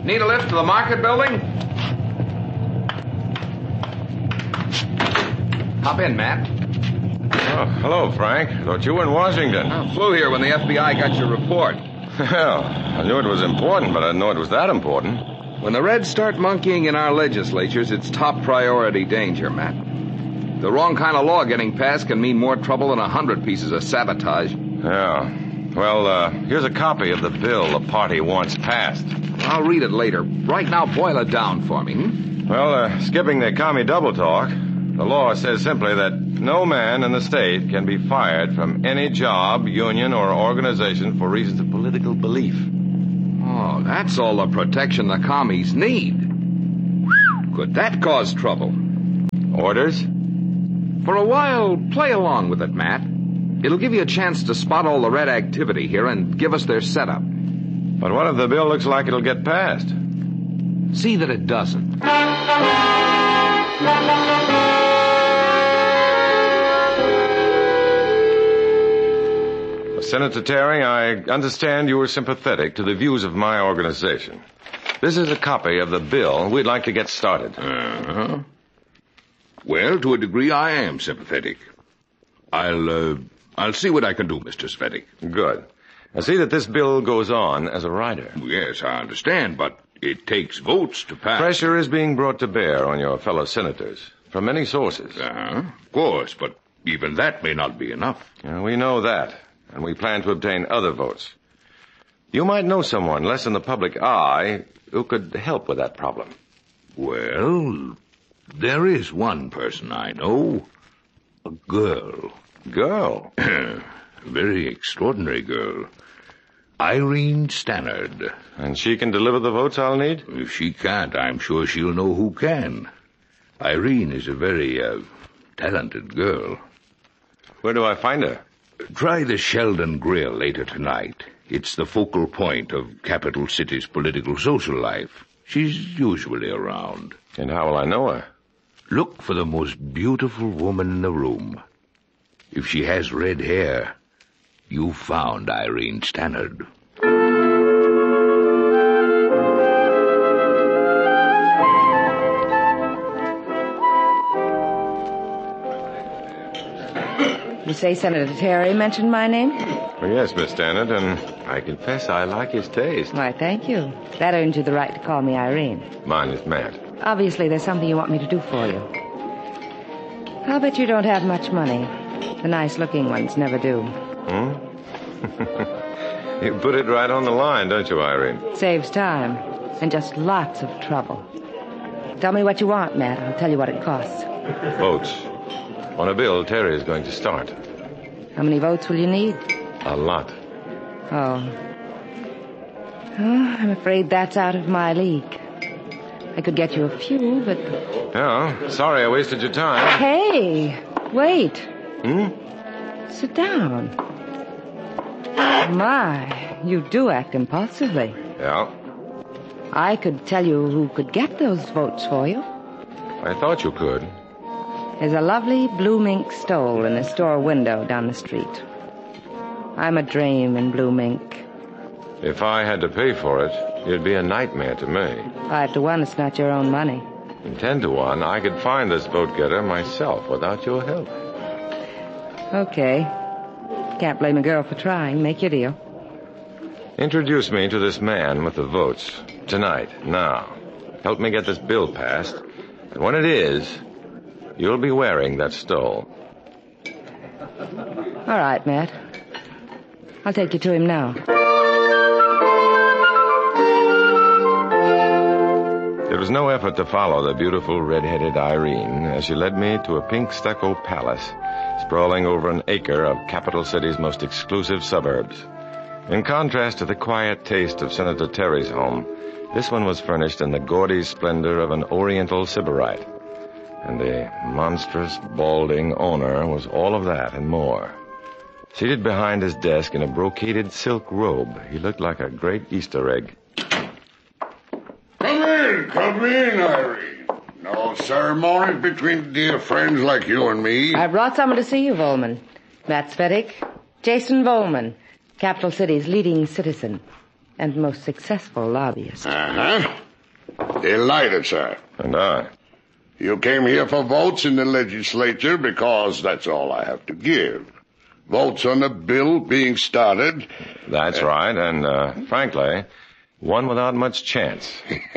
Need a lift to the market building? Hop in, Matt. Oh, hello, Frank. Thought you were in Washington. I flew here when the FBI got your report. Well, I knew it was important, but I didn't know it was that important. When the Reds start monkeying in our legislatures, it's top priority danger, Matt. The wrong kind of law getting passed can mean more trouble than 100 pieces of sabotage. Yeah. Well, here's a copy of the bill the party wants passed. I'll read it later. Right now, boil it down for me. Well, skipping the commie double talk, the law says simply that no man in the state can be fired from any job, union, or organization for reasons of political belief. Oh, that's all the protection the commies need. Could that cause trouble? Orders? For a while, play along with it, Matt. It'll give you a chance to spot all the Red activity here and give us their setup. But what if the bill looks like it'll get passed? See that it doesn't. Senator Terry, I understand you are sympathetic to the views of my organization. This is a copy of the bill. We'd like to get started. Uh-huh. Well, to a degree, I am sympathetic. I'll see what I can do, Mr. Svetic. Good. Now, see that this bill goes on as a rider. Yes, I understand, but it takes votes to pass. Pressure is being brought to bear on your fellow senators from many sources. Of course, but even that may not be enough. We know that, and we plan to obtain other votes. You might know someone less in the public eye who could help with that problem. Well, there is one person I know. A girl. Girl? Very extraordinary girl. Irene Stannard. And she can deliver the votes I'll need? If she can't, I'm sure she'll know who can. Irene is a very, talented girl. Where do I find her? Try the Sheldon Grill later tonight. It's the focal point of Capital City's political-social life. She's usually around. And how will I know her? Look for the most beautiful woman in the room. If she has red hair, you've found Irene Stannard. You say Senator Terry mentioned my name? Well, yes, Miss Stannard, and I confess I like his taste. Why, thank you. That earns you the right to call me Irene. Mine is Matt. Obviously, there's something you want me to do for you. I'll bet you don't have much money. The nice-looking ones never do. You put it right on the line, don't you, Irene? Saves time and just lots of trouble. Tell me what you want, Matt. I'll tell you what it costs. Votes. On a bill Terry is going to start. How many votes will you need? A lot. Oh, I'm afraid that's out of my league. I could get you a few, but... Oh, sorry I wasted your time. Hey, wait. Sit down. My, you do act impulsively. Yeah? I could tell you who could get those votes for you. I thought you could. There's a lovely blue mink stole in a store window down the street. I'm a dream in blue mink. If I had to pay for it, it'd be a nightmare to me. 5 to 1, it's not your own money. And 10 to 1, I could find this vote-getter myself without your help. Okay. Can't blame a girl for trying. Make your deal. Introduce me to this man with the votes. Tonight, now. Help me get this bill passed. And when it is, you'll be wearing that stole. All right, Matt. I'll take you to him now. There was no effort to follow the beautiful red-headed Irene as she led me to a pink stucco palace sprawling over an acre of Capital City's most exclusive suburbs. In contrast to the quiet taste of Senator Terry's home, this one was furnished in the gaudy splendor of an Oriental sybarite. And the monstrous, balding owner was all of that and more. Seated behind his desk in a brocaded silk robe, he looked like a great Easter egg. Come in, Irene. No ceremonies between dear friends like you and me. I brought someone to see you, Volman. Matt Svetic, Jason Volman, Capital City's leading citizen. and most successful lobbyist. Uh-huh. Delighted, sir. And I. You came here for votes in the legislature because that's all I have to give. Votes on a bill being started. That's right, and, frankly, one without much chance.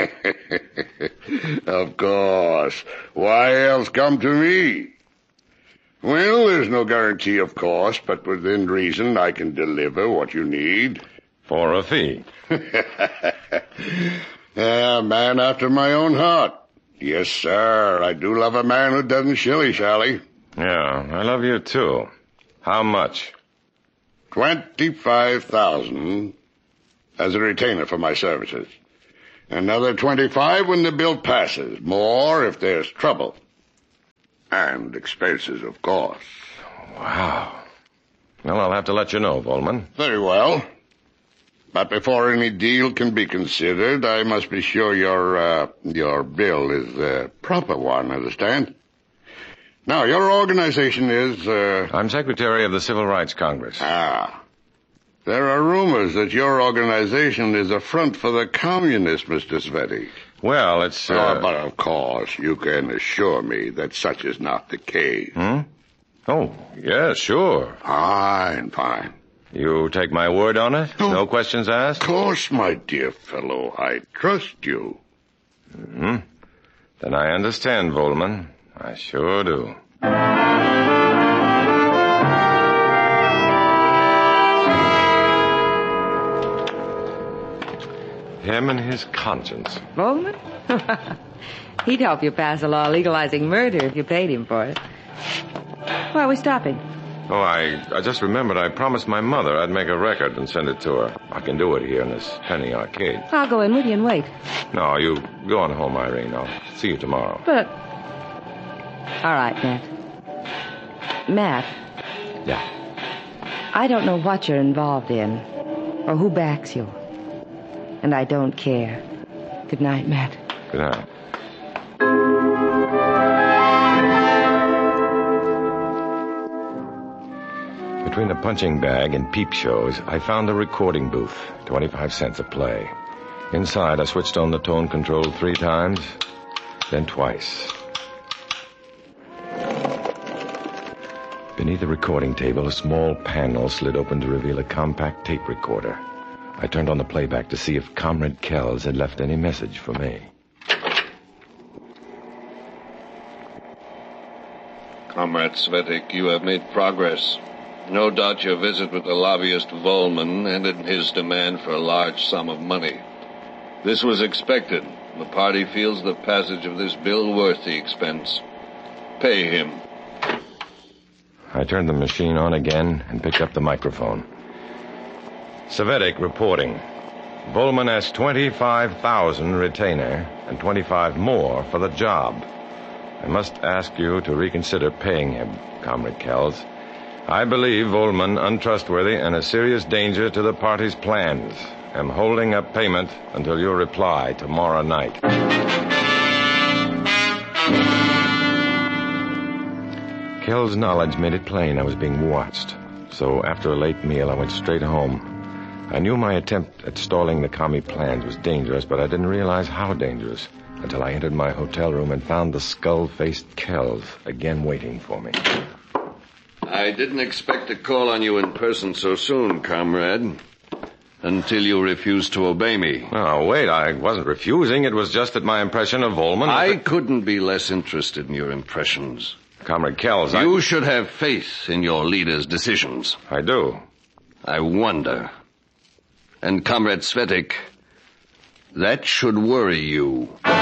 Of course. Why else come to me? Well, there's no guarantee, of course, but within reason I can deliver what you need. For a fee. Yeah, man after my own heart. Yes, sir, I do love a man who doesn't shilly-shally. Yeah, I love you too. How much? 25,000 as a retainer for my services. Another 25 when the bill passes. More if there's trouble. And expenses, of course. Wow. Well, I'll have to let you know, Volman. Very well. But before any deal can be considered, I must be sure your bill is the proper one, understand? Now, your organization is, I'm Secretary of the Civil Rights Congress. There are rumors that your organization is a front for the communists, Mr. Svetic. Well, it's, But of course, you can assure me that such is not the case. Oh, yeah, sure. Fine. You take my word on it? Oh. No questions asked? Of course, my dear fellow, I trust you. Then I understand, Volman. I sure do. Him and his conscience. Bowman? He'd help you pass a law legalizing murder if you paid him for it. Why are we stopping? Oh, I just remembered I promised my mother I'd make a record and send it to her. I can do it here in this penny arcade. I'll go in with you and wait. No, you go on home, Irene. I'll see you tomorrow. But... All right, Matt. Matt. Yeah. I don't know what you're involved in or who backs you. And I don't care. Good night, Matt. Good night. Between the punching bag and peep shows, I found a recording booth, 25 cents a play. Inside, I switched on the tone control 3 times, then twice. Beneath the recording table, a small panel slid open to reveal a compact tape recorder. I turned on the playback to see if Comrade Kells had left any message for me. Comrade Svetic, you have made progress. No doubt your visit with the lobbyist Volman ended in his demand for a large sum of money. This was expected. The party feels the passage of this bill worth the expense. Pay him. I turned the machine on again and picked up the microphone. Svetic reporting. Volman asked 25,000 retainer and 25 more for the job. I must ask you to reconsider paying him, Comrade Kells. I believe Volman untrustworthy and a serious danger to the party's plans. I'm holding up payment until your reply tomorrow night. Kells' knowledge made it plain I was being watched. So after a late meal, I went straight home. I knew my attempt at stalling the commie plans was dangerous, but I didn't realize how dangerous until I entered my hotel room and found the skull-faced Kells again waiting for me. I didn't expect to call on you in person so soon, comrade. Until you refused to obey me. Oh, wait, I wasn't refusing. It was just that my impression of Volman... I couldn't be less interested in your impressions. Comrade Kells, You should have faith in your leader's decisions. I do. I wonder. And Comrade Svetic, that should worry you.